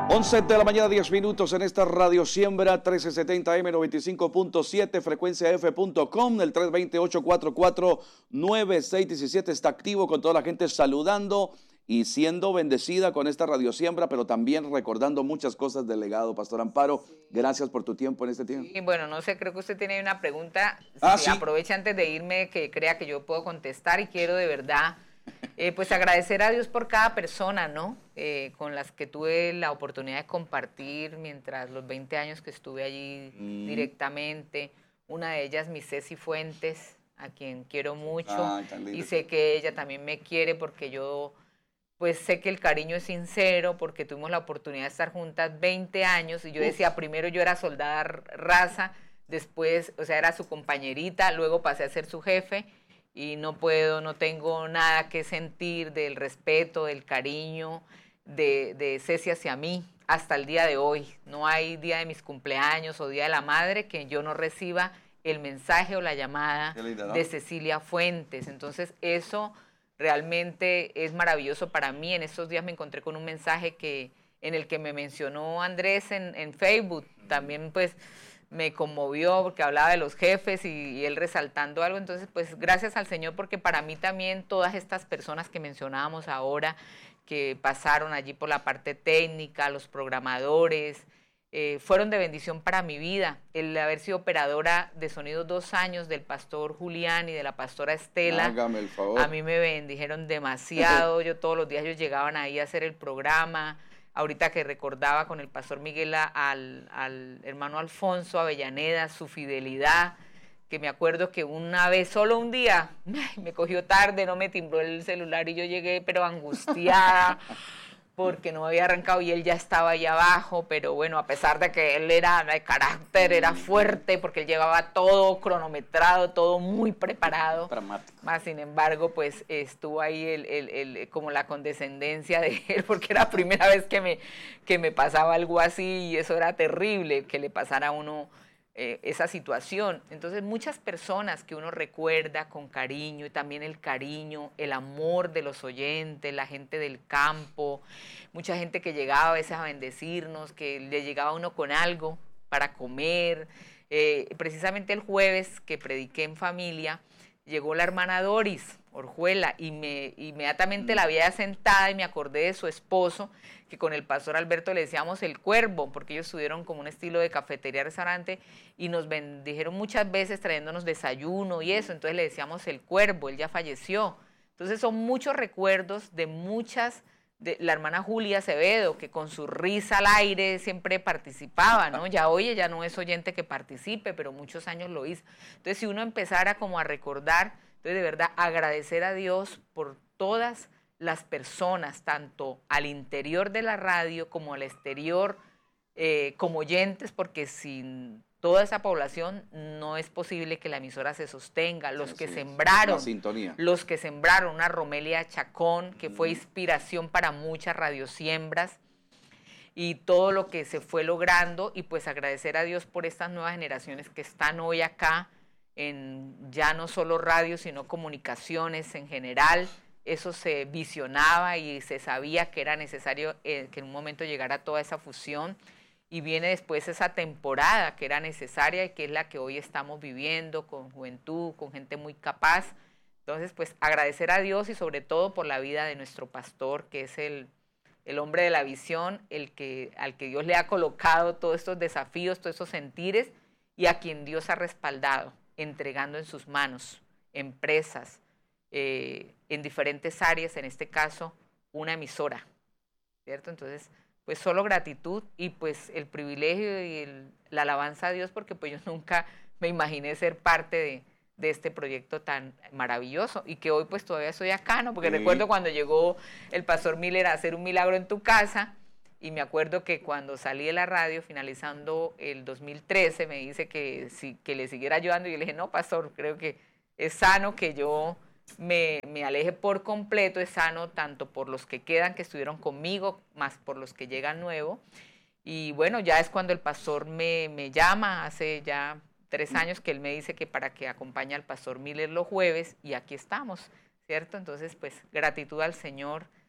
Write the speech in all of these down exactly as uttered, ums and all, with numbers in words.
once de la mañana, diez minutos en esta Radio Siembra, trece setenta M, noventa y cinco punto siete, frecuencia F punto com, el tres dos cero, ocho cuatro cuatro, nueve seis uno siete está activo con toda la gente saludando y siendo bendecida con esta Radio Siembra, pero también recordando muchas cosas del legado. Pastor Amparo, gracias por tu tiempo en este tiempo. Sí, bueno, no sé, creo que usted tiene una pregunta. Ah, si sí. Aproveche antes de irme, que crea que yo puedo contestar, y quiero de verdad eh, pues agradecer a Dios por cada persona, ¿no? Eh, con las que tuve la oportunidad de compartir mientras los veinte años que estuve allí mm. directamente. Una de ellas, mi Ceci Fuentes, a quien quiero mucho. Ah, y sé que ella también me quiere porque yo... pues sé que el cariño es sincero, porque tuvimos la oportunidad de estar juntas veinte años, y yo Uf. decía, primero yo era soldada raza, después, o sea, era su compañerita, luego pasé a ser su jefe, y no puedo, no tengo nada que sentir del respeto, del cariño de, de Ceci hacia mí, hasta el día de hoy. No hay día de mis cumpleaños o día de la madre que yo no reciba el mensaje o la llamada linda, ¿no? de Cecilia Fuentes. Entonces, eso... realmente es maravilloso para mí. En estos días me encontré con un mensaje que, en el que me mencionó Andrés en, en Facebook. También pues me conmovió porque hablaba de los jefes y, y él resaltando algo. Entonces pues gracias al Señor, porque para mí también todas estas personas que mencionábamos ahora, que pasaron allí por la parte técnica, los programadores, Eh, fueron de bendición para mi vida. El haber sido operadora de sonido dos años del pastor Julián y de la pastora Estela, hágame el favor. A mí me bendijeron demasiado. Yo todos los días ellos llegaban ahí a hacer el programa. Ahorita que recordaba con el pastor Miguel al, al hermano Alfonso Avellaneda, su fidelidad, que me acuerdo que una vez, solo un día, me cogió tarde, no me timbró el celular y yo llegué pero angustiada, porque no había arrancado y él ya estaba ahí abajo. Pero bueno, a pesar de que él era de carácter, era fuerte, porque él llevaba todo cronometrado, todo muy preparado. Dramático. Más sin embargo, pues estuvo ahí el, el, el, como la condescendencia de él, porque era la primera vez que me, que me pasaba algo así, y eso era terrible, que le pasara a uno eh, esa situación. Entonces muchas personas que uno recuerda con cariño, y también el cariño, el amor de los oyentes, la gente del campo, mucha gente que llegaba a veces a bendecirnos, que le llegaba a uno con algo para comer. Eh, precisamente el jueves que prediqué en familia, llegó la hermana Doris Orjuela y me inmediatamente la vi sentada y me acordé de su esposo, que con el pastor Alberto le decíamos el Cuervo, porque ellos tuvieron como un estilo de cafetería-restaurante y nos bendijeron muchas veces trayéndonos desayuno y eso. Entonces le decíamos el Cuervo. Él ya falleció. Entonces son muchos recuerdos de muchas, de la hermana Julia Acevedo, que con su risa al aire siempre participaba, ¿no? Ya hoy ella no es oyente que participe, pero muchos años lo hizo. Entonces, si uno empezara como a recordar, entonces de verdad agradecer a Dios por todas las personas, tanto al interior de la radio como al exterior, eh, como oyentes, porque sin toda esa población no es posible que la emisora se sostenga. Los sí, que sí, sembraron, sintonía. los que sembraron, una Romelia Chacón, que fue inspiración para muchas radiosiembras, y todo lo que se fue logrando, y pues agradecer a Dios por estas nuevas generaciones que están hoy acá, en ya no solo radio, sino comunicaciones en general. Eso se visionaba y se sabía que era necesario eh, que en un momento llegara toda esa fusión. Y viene después esa temporada que era necesaria y que es la que hoy estamos viviendo, con juventud, con gente muy capaz. Entonces, pues agradecer a Dios, y sobre todo por la vida de nuestro pastor, que es el, el hombre de la visión, el que, al que Dios le ha colocado todos estos desafíos, todos estos sentires, y a quien Dios ha respaldado, entregando en sus manos empresas, eh, en diferentes áreas, en este caso, una emisora, ¿cierto? Entonces, pues solo gratitud y pues el privilegio y el, la alabanza a Dios, porque pues yo nunca me imaginé ser parte de, de este proyecto tan maravilloso, y que hoy pues todavía estoy acá, ¿no? Porque sí. Recuerdo cuando llegó el pastor Miller a hacer un milagro en tu casa, y me acuerdo que cuando salí de la radio, finalizando el dos mil trece, me dice que, si, que le siguiera ayudando, y yo le dije, no, pastor, creo que es sano que yo Me, me aleje por completo. Es sano tanto por los que quedan, que estuvieron conmigo, más por los que llegan nuevos. Y bueno, ya es cuando el pastor me, me llama, hace ya tres años que él me dice que para que acompañe al pastor Miller los jueves, y aquí estamos, ¿cierto? Entonces, pues, gratitud al Señor,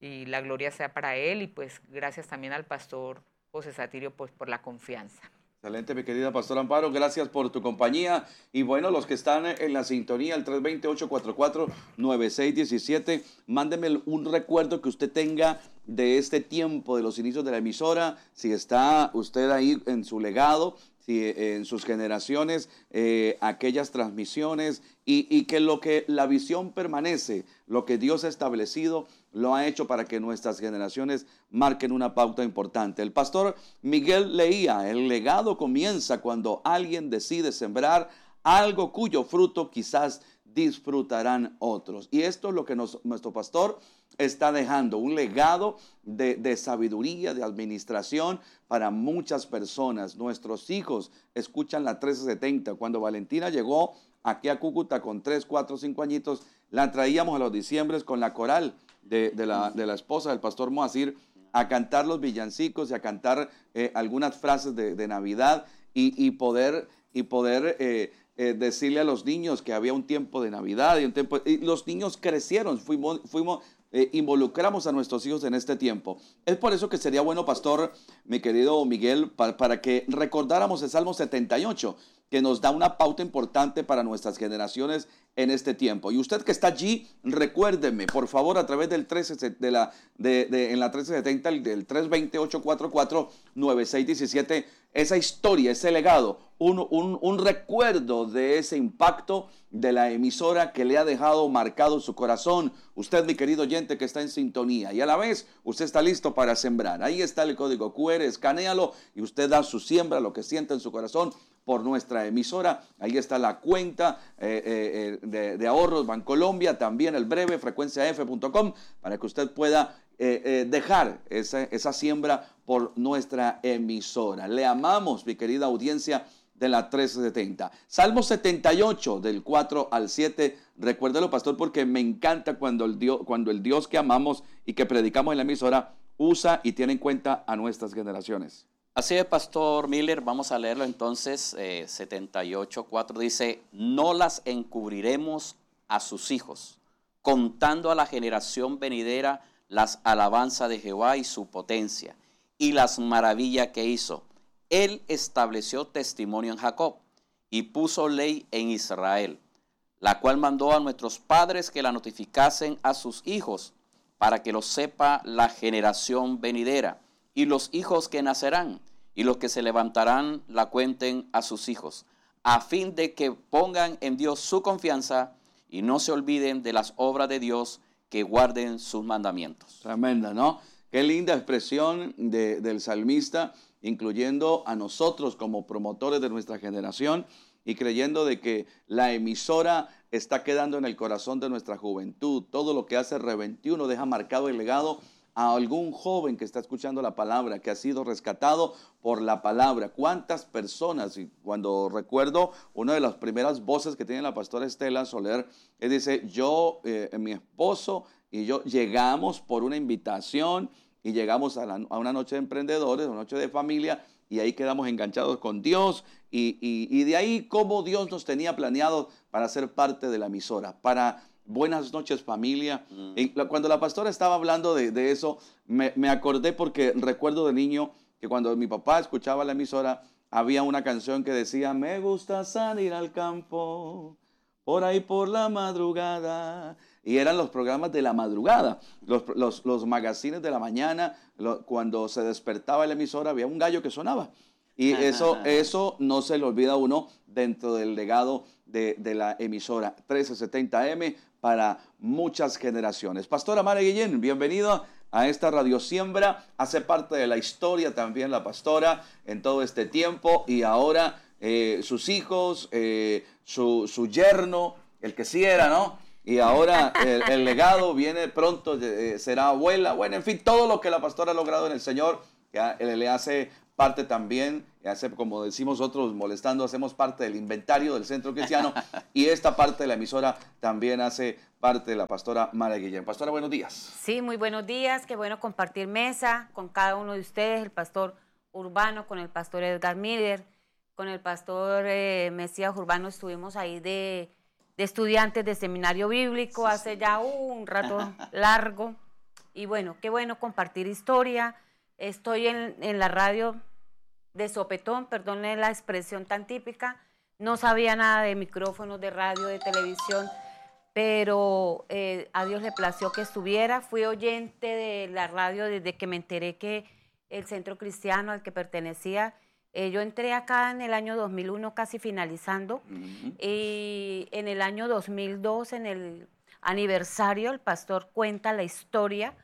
y la gloria sea para él, y pues gracias también al pastor José Satirio pues, por la confianza. Excelente, mi querida Pastora Amparo, gracias por tu compañía. Y bueno, los que están en la sintonía, el tres dos cero, ocho cuatro cuatro, nueve seis uno siete, mándeme un recuerdo que usted tenga de este tiempo, de los inicios de la emisora, si está usted ahí en su legado, si eh, en sus generaciones, eh, aquellas transmisiones, y, y que lo que la visión permanece, lo que Dios ha establecido, lo ha hecho para que nuestras generaciones marquen una pauta importante. El pastor Miguel leía, el legado comienza cuando alguien decide sembrar algo cuyo fruto quizás disfrutarán otros. Y esto es lo que nos, nuestro pastor está dejando, un legado de, de sabiduría, de administración para muchas personas. Nuestros hijos escuchan la trece setenta. Cuando Valentina llegó aquí a Cúcuta con tres, cuatro, cinco añitos, la traíamos a los diciembres con la coral de, de, la, de la esposa del pastor Moacir a cantar los villancicos y a cantar eh, algunas frases de, de Navidad y, y poder, y poder eh, eh, decirle a los niños que había un tiempo de Navidad y un tiempo, y los niños crecieron, fuimos, fuimos eh, involucramos a nuestros hijos en este tiempo. Es por eso que sería bueno, pastor, mi querido Miguel, para, para que recordáramos el Salmo setenta y ocho, que nos da una pauta importante para nuestras generaciones en este tiempo. Y usted que está allí, recuérdeme, por favor, a través del trece, de la, de, de, en la trece setenta, del tres dos cero, ocho cuatro cuatro, nueve seis uno siete, esa historia, ese legado, un, un, un recuerdo de ese impacto de la emisora que le ha dejado marcado su corazón. Usted, mi querido oyente que está en sintonía, y a la vez usted está listo para sembrar. Ahí está el código cu erre, escanéalo y usted da su siembra, lo que siente en su corazón por nuestra emisora. Ahí está la cuenta eh, eh, de, de ahorros Bancolombia, también el breve frecuencia f punto com, para que usted pueda eh, eh, dejar esa, esa siembra por nuestra emisora. Le amamos, mi querida audiencia de la trece setenta. Salmo setenta y ocho, del cuatro al siete. Recuérdelo, pastor, porque me encanta cuando el Dios, cuando el Dios que amamos y que predicamos en la emisora usa y tiene en cuenta a nuestras generaciones. Así es, pastor Miller, vamos a leerlo entonces. eh, setenta y ocho, cuatro dice: no las encubriremos a sus hijos, contando a la generación venidera las alabanzas de Jehová y su potencia, y las maravillas que hizo. Él estableció testimonio en Jacob, y puso ley en Israel, la cual mandó a nuestros padres que la notificasen a sus hijos, para que lo sepa la generación venidera, y los hijos que nacerán, y los que se levantarán la cuenten a sus hijos, a fin de que pongan en Dios su confianza y no se olviden de las obras de Dios, que guarden sus mandamientos. Tremenda, ¿no? Qué linda expresión de, del salmista, incluyendo a nosotros como promotores de nuestra generación y creyendo de que la emisora está quedando en el corazón de nuestra juventud. Todo lo que hace R veintiuno deja marcado el legado a algún joven que está escuchando la palabra, que ha sido rescatado por la palabra. ¿Cuántas personas? Y cuando recuerdo una de las primeras voces que tiene la pastora Estela Soler, él dice, yo, eh, mi esposo y yo llegamos por una invitación y llegamos a, la, a una noche de emprendedores, una noche de familia, y ahí quedamos enganchados con Dios, y, y, y de ahí cómo Dios nos tenía planeado para ser parte de la emisora, para buenas noches familia. Mm. Y cuando la pastora estaba hablando de, de eso, me, me acordé porque recuerdo de niño que cuando mi papá escuchaba la emisora, había una canción que decía, me gusta salir al campo, por ahí por la madrugada. Y eran los programas de la madrugada, los, los, los magazines de la mañana, lo, cuando se despertaba la emisora había un gallo que sonaba. Y eso, eso no se le olvida a uno dentro del legado de, de la emisora trece setenta eme para muchas generaciones. Pastora Mara Guillén, bienvenido a esta Radio Siembra. Hace parte de la historia también la pastora en todo este tiempo y ahora eh, sus hijos, eh, su, su yerno, el que sí era, ¿no? Y ahora el, el legado viene pronto, eh, será abuela. Bueno, en fin, todo lo que la pastora ha logrado en el Señor, que le hace parte también, hace, como decimos nosotros, molestando, hacemos parte del inventario del Centro Cristiano y esta parte de la emisora también hace parte de la pastora Mara Guillén. Pastora, buenos días. Sí, muy buenos días, qué bueno compartir mesa con cada uno de ustedes, el pastor Urbano, con el pastor Edgar Miller, con el pastor eh, Mesías Urbano, estuvimos ahí de, de estudiantes de seminario bíblico hace ya uh, un rato largo. Y bueno, qué bueno compartir historia. Estoy en, en la radio de sopetón, perdone la expresión tan típica. No sabía nada de micrófonos, de radio, de televisión, pero eh, a Dios le plació que estuviera. Fui oyente de la radio desde que me enteré que el Centro Cristiano al que pertenecía, eh, yo entré acá en el año dos mil uno, casi finalizando, uh-huh. Y en el año dos mil dos, en el aniversario, el pastor cuenta la historia,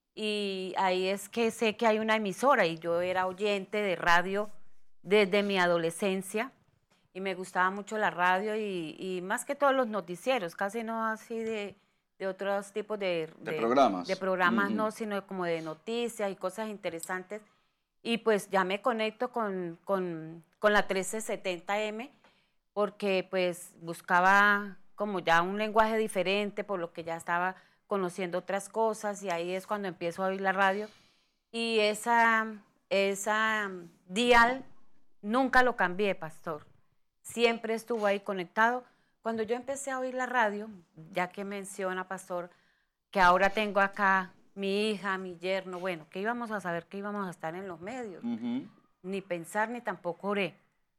y ahí es que sé que hay una emisora, y yo era oyente de radio desde mi adolescencia, y me gustaba mucho la radio, y, y más que todos los noticieros, casi no así de, de otros tipos de, de, de programas, de programas uh-huh. no, sino como de noticias y cosas interesantes. Y pues ya me conecto con, con, con la trece setenta eme, porque pues buscaba como ya un lenguaje diferente, por lo que ya estaba conociendo otras cosas, y ahí es cuando empiezo a oír la radio. Y esa, esa dial nunca lo cambié, pastor. Siempre estuvo ahí conectado. Cuando yo empecé a oír la radio, ya que menciona, pastor, que ahora tengo acá mi hija, mi yerno, bueno, que íbamos a saber que íbamos a estar en los medios, uh-huh. Ni pensar ni tampoco oré.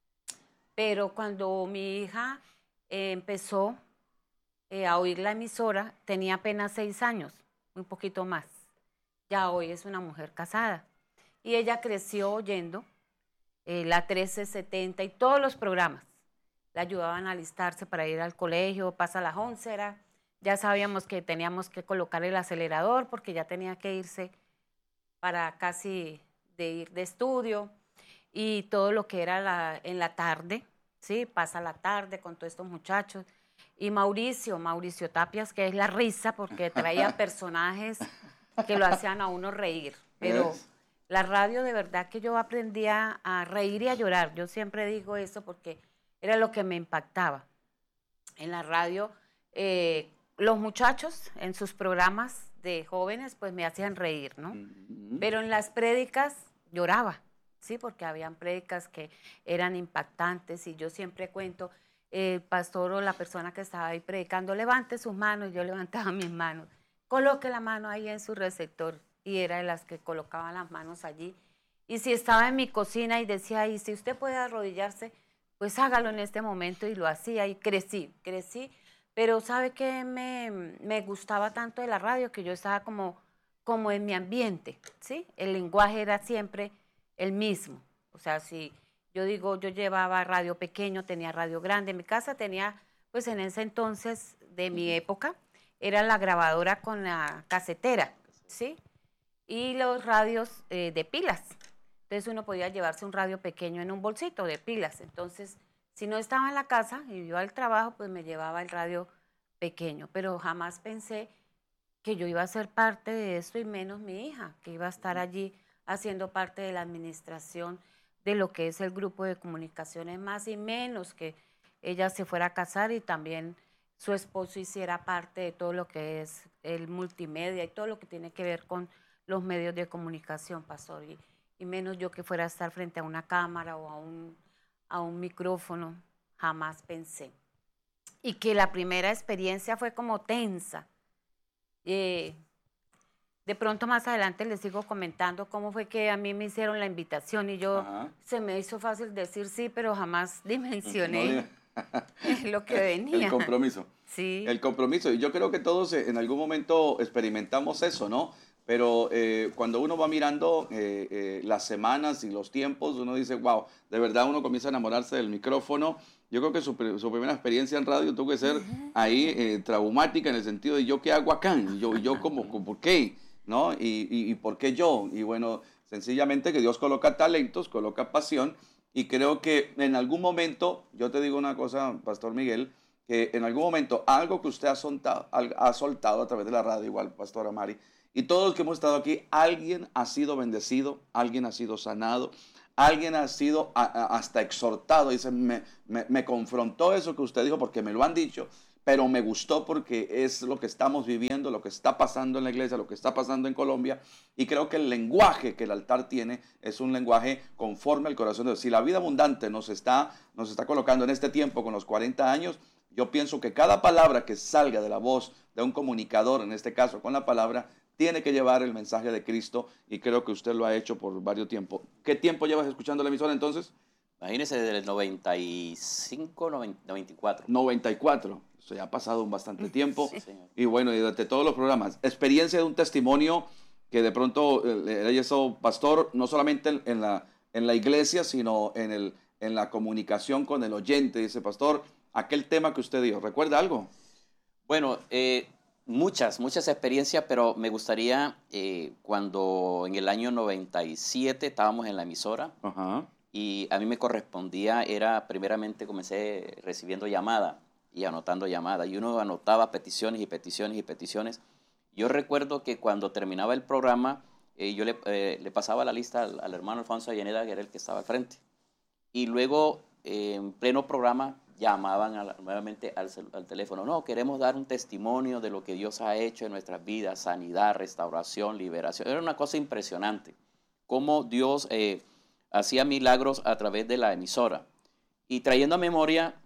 Pero cuando mi hija eh, empezó eh, a oír la emisora, tenía apenas seis años, un poquito más. Ya hoy es una mujer casada. Y ella creció oyendo eh, la trece setenta y todos los programas. La ayudaban a alistarse para ir al colegio, pasa la oncera. Ya sabíamos que teníamos que colocar el acelerador porque ya tenía que irse para casi de ir de estudio, y todo lo que era la, en la tarde, ¿sí? Pasa la tarde con todos estos muchachos. Y Mauricio, Mauricio Tapias, que es la risa porque traía personajes que lo hacían a uno reír. Pero yes. La radio de verdad que yo aprendía a reír y a llorar. Yo siempre digo eso porque era lo que me impactaba. En la radio, eh, los muchachos en sus programas de jóvenes pues me hacían reír, ¿no? Uh-huh. Pero en las prédicas lloraba, ¿sí? Porque habían prédicas que eran impactantes, y yo siempre cuento, el pastor o la persona que estaba ahí predicando, levante sus manos, y yo levantaba mis manos, coloque la mano ahí en su receptor, y era de las que colocaban las manos allí. Y si estaba en mi cocina y decía, y si usted puede arrodillarse, pues hágalo en este momento, y lo hacía, y crecí, crecí. Pero ¿sabe qué me, me gustaba tanto de la radio? Que yo estaba como, como en mi ambiente, ¿sí? El lenguaje era siempre el mismo. O sea, si yo digo, yo llevaba radio pequeño, tenía radio grande. En mi casa tenía, pues en ese entonces de mi época, era la grabadora con la casetera, ¿sí? Y los radios eh, de pilas. Entonces uno podía llevarse un radio pequeño en un bolsito de pilas. Entonces, si no estaba en la casa y iba al trabajo, pues me llevaba el radio pequeño. Pero jamás pensé que yo iba a ser parte de esto, y menos mi hija, que iba a estar allí haciendo parte de la administración de lo que es el grupo de comunicaciones más, y menos que ella se fuera a casar y también su esposo hiciera parte de todo lo que es el multimedia y todo lo que tiene que ver con los medios de comunicación, pastor. Y, y menos yo que fuera a estar frente a una cámara o a un... a un micrófono, jamás pensé. Y que la primera experiencia fue como tensa. Eh, de pronto más adelante les sigo comentando cómo fue que a mí me hicieron la invitación, y yo, ajá, se me hizo fácil decir sí, pero jamás dimensioné no, lo que venía. El compromiso. Sí. El compromiso. Y yo creo que todos en algún momento experimentamos eso, ¿no? Pero eh, cuando uno va mirando eh, eh, las semanas y los tiempos, uno dice, wow, de verdad uno comienza a enamorarse del micrófono. Yo creo que su, su primera experiencia en radio tuvo que ser uh-huh. ahí eh, traumática, en el sentido de yo qué hago acá, y yo, yo como, ¿por qué? ¿No? Y, y, y por qué yo. Y bueno, sencillamente que Dios coloca talentos, coloca pasión, y creo que en algún momento, yo te digo una cosa, Pastor Miguel, que en algún momento algo que usted ha soltado, ha soltado a través de la radio, igual Pastora Mari, y todos los que hemos estado aquí, alguien ha sido bendecido, alguien ha sido sanado, alguien ha sido a, a, hasta exhortado. Dice, me, me, me confrontó eso que usted dijo porque me lo han dicho, pero me gustó porque es lo que estamos viviendo, lo que está pasando en la iglesia, lo que está pasando en Colombia. Y creo que el lenguaje que el altar tiene es un lenguaje conforme al corazón de Dios. Si la vida abundante nos está, nos está colocando en este tiempo con los cuarenta años, yo pienso que cada palabra que salga de la voz de un comunicador, en este caso con la palabra, tiene que llevar el mensaje de Cristo y creo que usted lo ha hecho por varios tiempos. ¿Qué tiempo llevas escuchando la emisora entonces? Imagínese, desde el noventa y cinco, noventa y cuatro. noventa y cuatro. O sea, ya ha pasado un bastante tiempo. Sí, señor. Y bueno, y de todos los programas. Experiencia de un testimonio que de pronto eh, le hizo pastor, no solamente en, en, la, en la iglesia, sino en, el, en la comunicación con el oyente. Dice, pastor, aquel tema que usted dio, ¿recuerda algo? Bueno, eh, muchas, muchas experiencias, pero me gustaría, eh, cuando en el año noventa y siete estábamos en la emisora, Ajá. y a mí me correspondía, era primeramente comencé recibiendo llamadas y anotando llamadas, y uno anotaba peticiones y peticiones y peticiones. Yo recuerdo que cuando terminaba el programa, eh, yo le, eh, le pasaba la lista al, al hermano Alfonso Ayeneda, que era el que estaba al frente, y luego eh, en pleno programa llamaban a la, nuevamente al, al teléfono, no, queremos dar un testimonio de lo que Dios ha hecho en nuestras vidas, sanidad, restauración, liberación. Era una cosa impresionante, cómo Dios eh, hacía milagros a través de la emisora. Y trayendo a memoria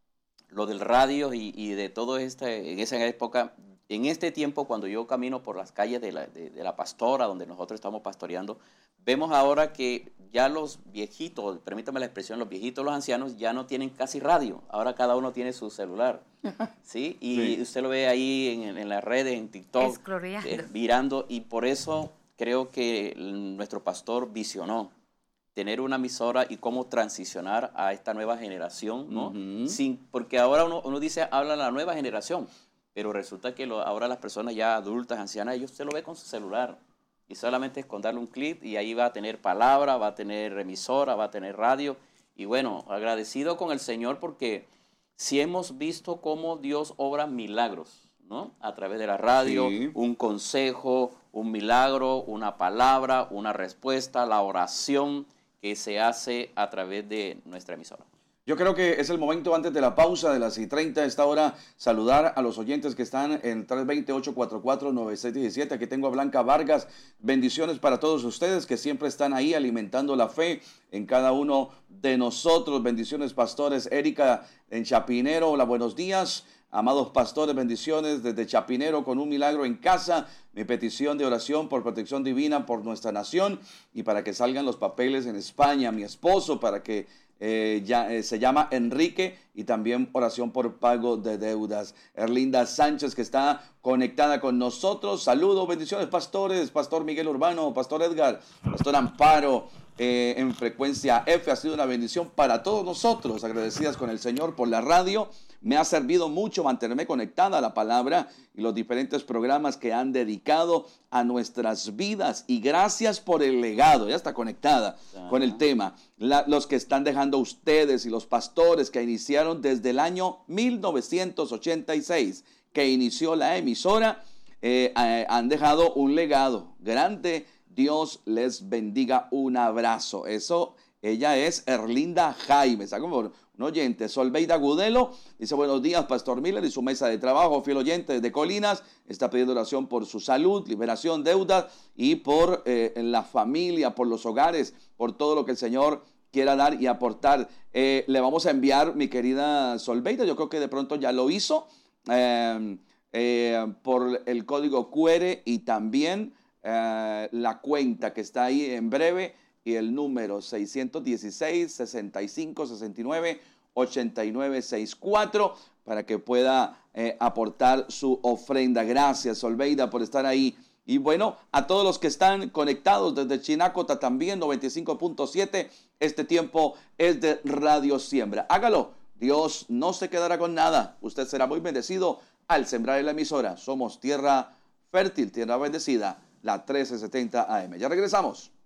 lo del radio y, y de todo este, en esa época, en este tiempo, cuando yo camino por las calles de la, de, de la Pastora, donde nosotros estamos pastoreando, vemos ahora que ya los viejitos, permítame la expresión, los viejitos, los ancianos, ya no tienen casi radio. Ahora cada uno tiene su celular, ¿sí? Y Sí. usted lo ve ahí en, en las redes, en TikTok, Escroleando. eh, virando, y por eso creo que el- nuestro pastor visionó tener una emisora y cómo transicionar a esta nueva generación, ¿no? Ujú. Sin, porque ahora uno, uno dice, habla la nueva generación, pero resulta que lo- ahora las personas ya adultas, ancianas, ellos usted lo ve con su celular y solamente es con darle un clic y ahí va a tener palabra, va a tener emisora, va a tener radio. Y bueno, agradecido con el Señor porque sí hemos visto cómo Dios obra milagros, ¿no? A través de la radio, Sí. un consejo, un milagro, una palabra, una respuesta, la oración que se hace a través de nuestra emisora. Yo creo que es el momento antes de la pausa de las y treinta a esta hora saludar a los oyentes que están en tres dos cero, ocho cuatro cuatro, nueve seis uno siete. Aquí tengo a Blanca Vargas. Bendiciones para todos ustedes que siempre están ahí alimentando la fe en cada uno de nosotros. Bendiciones, pastores. Erika en Chapinero, hola, buenos días. Amados pastores, bendiciones desde Chapinero con un milagro en casa. Mi petición de oración por protección divina por nuestra nación y para que salgan los papeles en España. Mi esposo para que eh, ya, eh, se llama Enrique y también oración por pago de deudas. Erlinda Sánchez que está conectada con nosotros. Saludos, bendiciones, pastores. Pastor Miguel Urbano, Pastor Edgar, Pastor Amparo. Eh, en Frecuencia F ha sido una bendición para todos nosotros, agradecidas con el Señor por la radio. Me ha servido mucho mantenerme conectada a la palabra y los diferentes programas que han dedicado a nuestras vidas, y gracias por el legado. Ya está conectada Ajá. con el tema. La- los que están dejando ustedes y los pastores que iniciaron desde el año mil novecientos ochenta y seis, que inició la emisora, eh, eh, han dejado un legado grande. Dios les bendiga. Un abrazo. Eso, ella es Erlinda Jaime. Está como un oyente. Solveida Gudelo dice, buenos días, Pastor Miller y su mesa de trabajo. Fiel oyente desde Colinas. Está pidiendo oración por su salud, liberación, deudas y por eh, la familia, por los hogares, por todo lo que el Señor quiera dar y aportar. Eh, le vamos a enviar, mi querida Solveida, yo creo que de pronto ya lo hizo, eh, eh, por el código Q R y también eh, la cuenta que está ahí en breve y el número seiscientos dieciséis, sesenta y cinco, sesenta y nueve, ochenta y nueve sesenta y cuatro para que pueda eh, aportar su ofrenda. Gracias, Solveida, por estar ahí. Y bueno, a todos los que están conectados desde Chinacota también, noventa y cinco punto siete, este tiempo es de Radio Siembra. Hágalo, Dios no se quedará con nada. Usted será muy bendecido al sembrar en la emisora. Somos tierra fértil, tierra bendecida, la trece setenta A M. Ya regresamos.